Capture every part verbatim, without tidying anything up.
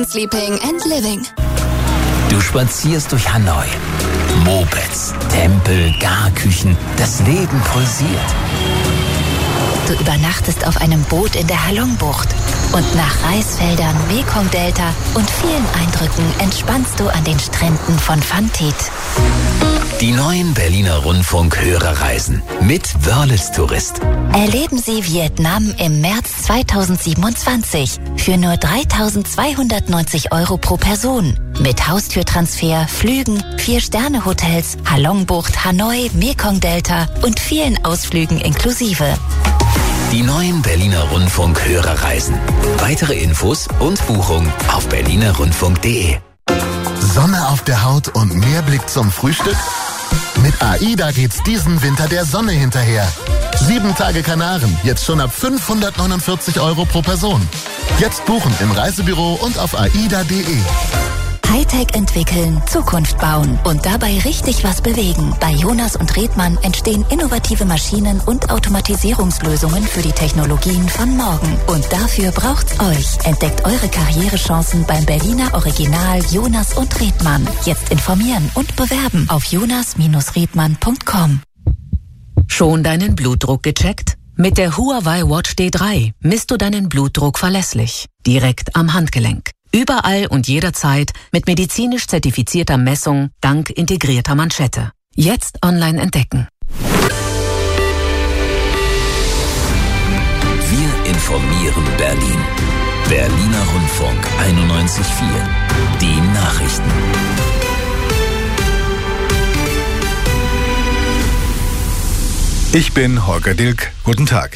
Sleeping and Living. Du spazierst durch Hanoi. Mopeds, Tempel, Garküchen, das Leben pulsiert. Du übernachtest auf einem Boot in der Halong-Bucht. Und nach Reisfeldern, Mekong-Delta und vielen Eindrücken entspannst du an den Stränden von Phan Thit. Die neuen Berliner Rundfunk-Hörerreisen mit Wörles Tourist. Erleben Sie Vietnam im März zweitausendsiebenundzwanzig für nur dreitausendzweihundertneunzig Euro pro Person. Mit Haustürtransfer, Flügen, Vier-Sterne-Hotels, Halong-Bucht, Hanoi, Mekong-Delta und vielen Ausflügen inklusive. Die neuen Berliner Rundfunk-Hörerreisen. Weitere Infos und Buchung auf berliner rundfunk punkt de. Sonne auf der Haut und mehr Blick zum Frühstück? Mit AIDA geht's diesen Winter der Sonne hinterher. Sieben Tage Kanaren, jetzt schon ab fünfhundertneunundvierzig Euro pro Person. Jetzt buchen im Reisebüro und auf aida punkt de. Hightech entwickeln, Zukunft bauen und dabei richtig was bewegen. Bei Jonas und Redmann entstehen innovative Maschinen und Automatisierungslösungen für die Technologien von morgen. Und dafür braucht's euch. Entdeckt eure Karrierechancen beim Berliner Original Jonas und Redmann. Jetzt informieren und bewerben auf jonas Bindestrich redmann punkt com. Schon deinen Blutdruck gecheckt? Mit der Huawei Watch D drei misst du deinen Blutdruck verlässlich. Direkt am Handgelenk. Überall und jederzeit mit medizinisch zertifizierter Messung dank integrierter Manschette. Jetzt online entdecken. Wir informieren Berlin. Berliner Rundfunk einundneunzig Komma vier. Die Nachrichten. Ich bin Holger Dilk. Guten Tag.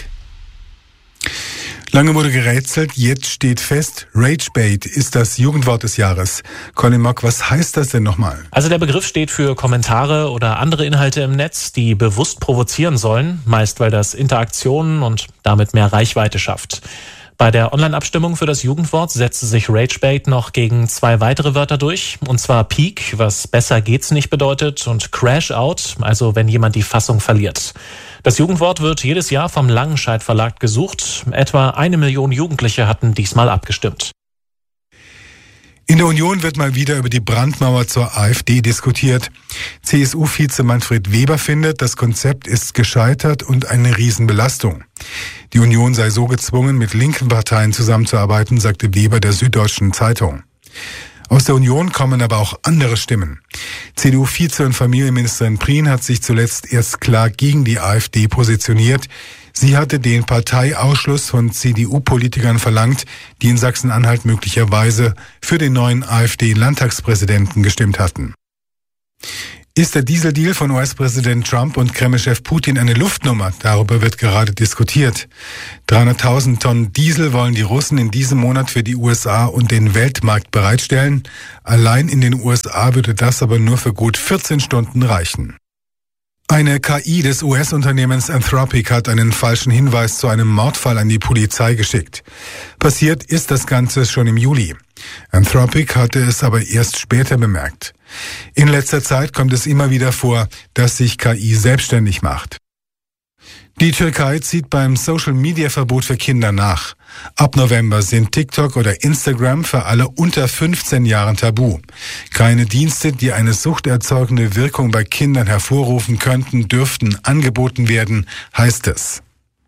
Lange wurde gerätselt, jetzt steht fest, Ragebait ist das Jugendwort des Jahres. Colin Mock, was heißt das denn nochmal? Also der Begriff steht für Kommentare oder andere Inhalte im Netz, die bewusst provozieren sollen, meist weil das Interaktionen und damit mehr Reichweite schafft. Bei der Online-Abstimmung für das Jugendwort setzte sich Ragebait noch gegen zwei weitere Wörter durch, und zwar Peak, was besser geht's nicht bedeutet, und Crash Out, also wenn jemand die Fassung verliert. Das Jugendwort wird jedes Jahr vom Langenscheidt Verlag gesucht. Etwa eine Million Jugendliche hatten diesmal abgestimmt. In der Union wird mal wieder über die Brandmauer zur AfD diskutiert. C S U-Vize Manfred Weber findet, das Konzept ist gescheitert und eine Riesenbelastung. Die Union sei so gezwungen, mit linken Parteien zusammenzuarbeiten, sagte Weber der Süddeutschen Zeitung. Aus der Union kommen aber auch andere Stimmen. C D U-Vize und Familienministerin Prien hat sich zuletzt erst klar gegen die AfD positioniert. Sie hatte den Parteiausschluss von C D U-Politikern verlangt, die in Sachsen-Anhalt möglicherweise für den neuen AfD-Landtagspräsidenten gestimmt hatten. Ist der Dieseldeal von U S-Präsident Trump und Kreml-Chef Putin eine Luftnummer? Darüber wird gerade diskutiert. dreihunderttausend Tonnen Diesel wollen die Russen in diesem Monat für die U S A und den Weltmarkt bereitstellen. Allein in den U S A würde das aber nur für gut vierzehn Stunden reichen. Eine K I des U S-Unternehmens Anthropic hat einen falschen Hinweis zu einem Mordfall an die Polizei geschickt. Passiert ist das Ganze schon im Juli. Anthropic hatte es aber erst später bemerkt. In letzter Zeit kommt es immer wieder vor, dass sich K I selbstständig macht. Die Türkei zieht beim Social-Media-Verbot für Kinder nach. Ab November sind TikTok oder Instagram für alle unter fünfzehn Jahren tabu. Keine Dienste, die eine suchterzeugende Wirkung bei Kindern hervorrufen könnten, dürften angeboten werden, heißt es.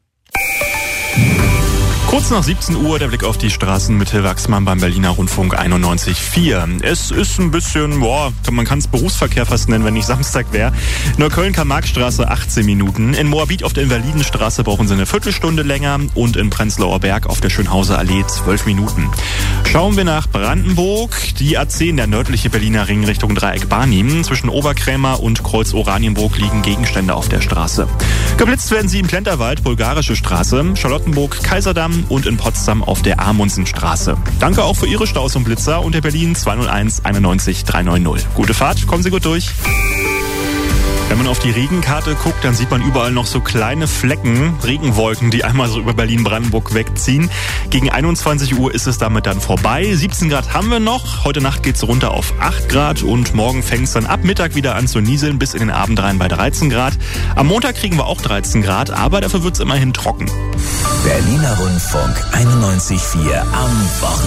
Kurz nach siebzehn Uhr der Blick auf die Straßen mit Till Wachsmann beim Berliner Rundfunk einundneunzig Komma vier. Es ist ein bisschen, boah, man kann es Berufsverkehr fast nennen, wenn nicht Samstag wäre. Neukölln-Karl-Marx-Straße achtzehn Minuten. In Moabit auf der Invalidenstraße brauchen sie eine Viertelstunde länger und in Prenzlauer Berg auf der Schönhauser Allee zwölf Minuten. Schauen wir nach Brandenburg. Die A zehn, der nördliche Berliner Ring Richtung Dreieck Barnim. Zwischen Oberkrämer und Kreuz Oranienburg liegen Gegenstände auf der Straße. Geblitzt werden sie im Plenterwald, Bulgarische Straße, Charlottenburg, Kaiserdamm und in Potsdam auf der Amundsenstraße. Danke auch für Ihre Staus und Blitzer unter Berlin zwei null eins einundneunzig dreihundertneunzig. Gute Fahrt, kommen Sie gut durch. Wenn man auf die Regenkarte guckt, dann sieht man überall noch so kleine Flecken, Regenwolken, die einmal so über Berlin-Brandenburg wegziehen. Gegen einundzwanzig Uhr ist es damit dann vorbei. siebzehn Grad haben wir noch. Heute Nacht geht's runter auf acht Grad und morgen fängt's dann ab Mittag wieder an zu nieseln bis in den Abend rein bei dreizehn Grad. Am Montag kriegen wir auch dreizehn Grad, aber dafür wird's immerhin trocken. Berliner Rundfunk einundneunzig Komma vier am Wochenende.